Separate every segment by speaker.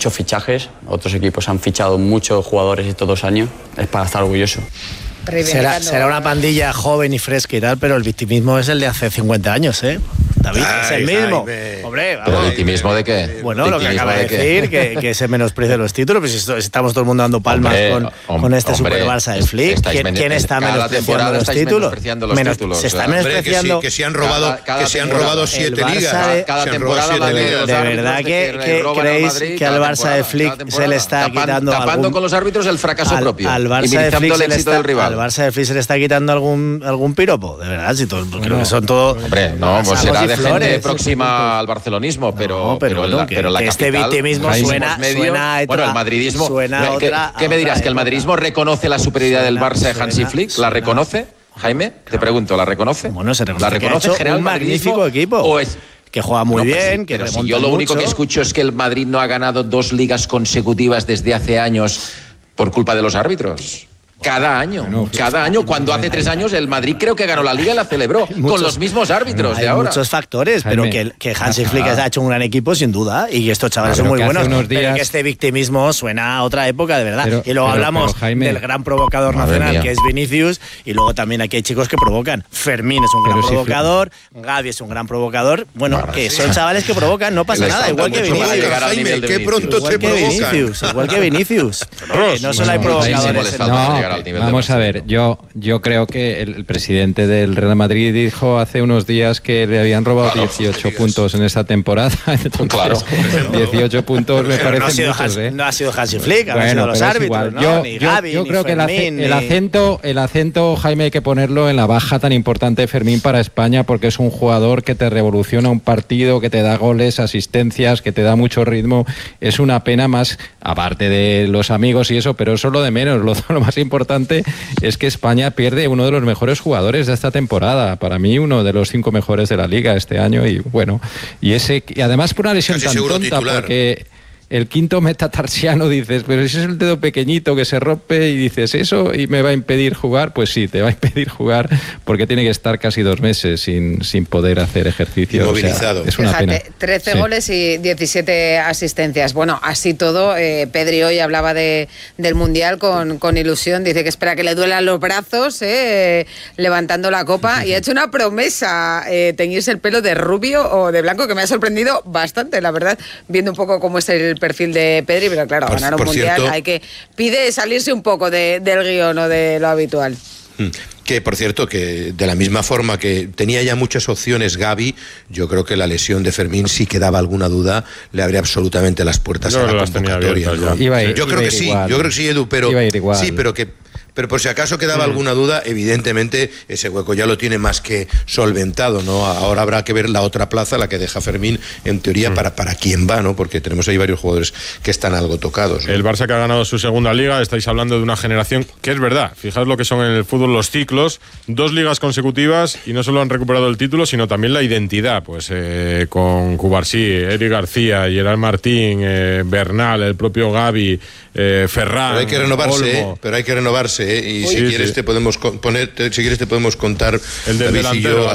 Speaker 1: muchos fichajes, otros equipos han fichado muchos jugadores estos 2 años, es para estar orgulloso.
Speaker 2: Será una pandilla joven y fresca y tal, pero el victimismo es el de hace 50 años, ¿eh? David, es el mismo. Hombre, vamos.
Speaker 3: ¿Pero el victimismo de qué?
Speaker 2: Bueno, lo que acaba de decir, que se menosprecia los títulos, pues estamos todo el mundo dando palmas con este Super Barça de Flick. ¿Quién está menospreciando los títulos? Se está menospreciando.
Speaker 4: Que se han robado 7 ligas.
Speaker 3: Cada temporada
Speaker 2: ¿De verdad que creéis que al Barça de Flick se le está quitando
Speaker 3: tapando con los árbitros el fracaso propio
Speaker 2: al Barça de Flick el éxito del rival? ¿Al Barça de Flick se le está quitando algún piropo? De verdad, si todo, creo que son todo.
Speaker 3: Hombre, no, pues será de gente próxima al barcelonismo, pero la
Speaker 2: este victimismo suena
Speaker 3: bueno, el madridismo. ¿Qué me dirás? ¿Que el madridismo reconoce la superioridad del Barça de Hansi Flick? ¿La reconoce? Jaime, te pregunto, ¿la reconoce?
Speaker 2: Bueno, se reconoce.
Speaker 3: ¿La reconoce
Speaker 2: que ha hecho un magnífico equipo.
Speaker 3: ¿O es
Speaker 2: que juega muy bien, que
Speaker 3: pero
Speaker 2: remonta
Speaker 3: si yo lo único
Speaker 2: mucho.
Speaker 3: Que escucho es que el Madrid no ha ganado 2 ligas consecutivas desde hace años por culpa de los árbitros. Cada año, cuando hace 3 años el Madrid creo que ganó la Liga y la celebró con los mismos árbitros de ahora.
Speaker 2: Hay muchos factores, pero que Hansi Flick ha hecho un gran equipo sin duda y que estos chavales son muy buenos, pero que este victimismo suena a otra época de verdad. Y luego hablamos del gran provocador nacional que es Vinicius, y luego también aquí hay chicos que provocan. Fermín es un gran provocador, Gavi es un gran provocador, que son chavales que provocan, no pasa nada, igual que Vinicius.
Speaker 4: Jaime, qué pronto te provocan.
Speaker 2: Igual que Vinicius. No solo hay provocadores.
Speaker 5: Vamos a ver, yo creo que el presidente del Real Madrid dijo hace unos días que le habían robado 18 puntos en esta temporada. Entonces,
Speaker 3: claro.
Speaker 5: 18 puntos me parecen muchos, ¿eh?
Speaker 2: No ha sido Hansi Flick, han sido los árbitros, ¿no? Ni Gavi,
Speaker 5: yo
Speaker 2: ni
Speaker 5: creo
Speaker 2: Fermín,
Speaker 5: que el acento, Jaime, hay que ponerlo en la baja tan importante de Fermín para España, porque es un jugador que te revoluciona un partido, que te da goles, asistencias, que te da mucho ritmo. Es una pena más, aparte de los amigos y eso, pero eso es lo de menos. Lo más importante es que España pierde uno de los mejores jugadores de esta temporada, para mí uno de los 5 mejores de la Liga este año, y bueno, y además por una lesión tan tonta, titular. Porque el quinto metatarsiano, dices, pero ese es el dedo pequeñito que se rompe, y dices, ¿eso y me va a impedir jugar? Pues sí, te va a impedir jugar, porque tiene que estar casi 2 meses sin poder hacer ejercicio.
Speaker 4: Inmovilizado.
Speaker 5: O sea, es una pena.
Speaker 6: 13 goles y 17 asistencias. Bueno, así todo, Pedri hoy hablaba del Mundial con ilusión, dice que espera que le duelan los brazos, levantando la copa, y ha hecho una promesa, teñirse el pelo de rubio o de blanco, que me ha sorprendido bastante, la verdad, viendo un poco cómo es el perfil de Pedri, pero claro, ganar un Mundial pide salirse un poco del guión o de lo habitual.
Speaker 4: Que, por cierto, que de la misma forma que tenía ya muchas opciones Gavi, yo creo que la lesión de Fermín, si quedaba alguna duda, le abría absolutamente las puertas a la convocatoria, ¿no? Yo creo que sí, Edu, pero sí, pero por si acaso quedaba alguna duda, evidentemente ese hueco ya lo tiene más que solventado, ¿no? Ahora habrá que ver la otra plaza, la que deja Fermín, en teoría, para quién va, ¿no? Porque tenemos ahí varios jugadores que están algo tocados, ¿no?
Speaker 7: El Barça, que ha ganado su segunda liga, estáis hablando de una generación que es verdad. Fijaos lo que son en el fútbol los ciclos, 2 ligas consecutivas, y no solo han recuperado el título, sino también la identidad, pues con Cubarsí, Eric García, Gerard Martín, Bernal, el propio Gavi, Ferran.
Speaker 4: Pero hay que renovarse. Y si quieres te podemos contar
Speaker 7: el del delantero,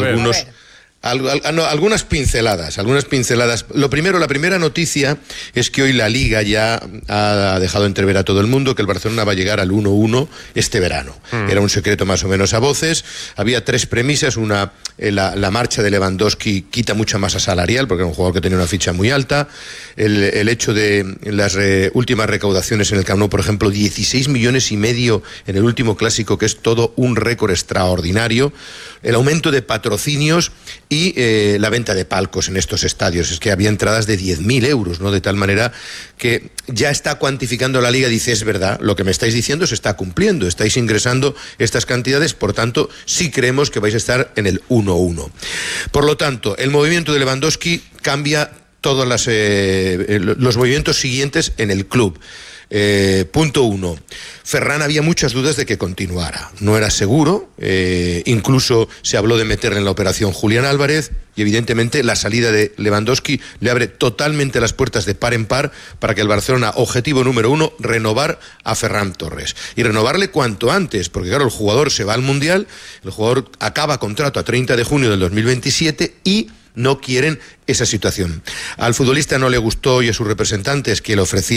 Speaker 4: algunas pinceladas. La primera noticia es que hoy la Liga ya ha dejado entrever a todo el mundo que el Barcelona va a llegar al 1-1 este verano. Era un secreto más o menos a voces. Había 3 premisas. Una, la marcha de Lewandowski quita mucha masa salarial, porque era un jugador que tenía una ficha muy alta. El hecho de las últimas recaudaciones en el Camp Nou, por ejemplo, 16,5 millones en el último clásico, que es todo un récord extraordinario. El aumento de patrocinios y la venta de palcos en estos estadios. Es que había entradas de 10.000 euros, ¿no? De tal manera que ya está cuantificando la Liga, dice, es verdad, lo que me estáis diciendo se está cumpliendo, estáis ingresando estas cantidades, por tanto, sí creemos que vais a estar en el 1-1. Por lo tanto, el movimiento de Lewandowski cambia todos los movimientos siguientes en el club. Punto 1. Ferran, había muchas dudas de que continuara. No era seguro, incluso se habló de meterle en la operación Julián Álvarez, y evidentemente la salida de Lewandowski le abre totalmente las puertas de par en par para que el Barcelona, objetivo número 1, renovar a Ferran Torres. Y renovarle cuanto antes, porque claro, el jugador se va al Mundial, el jugador acaba contrato a 30 de junio del 2027 y no quieren esa situación. Al futbolista no le gustó, y a sus representantes, que le ofrecía